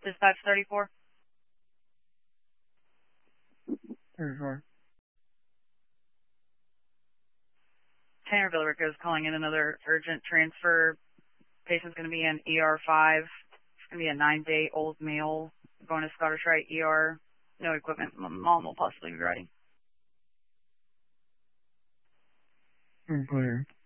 Dispatch 34. 34. Tanner Villarica is calling in another urgent transfer. Patient's going to be in ER5. It's going to be a 9-day-old male going to Scottish Rite ER. No equipment. Mom will possibly be ready. Clear.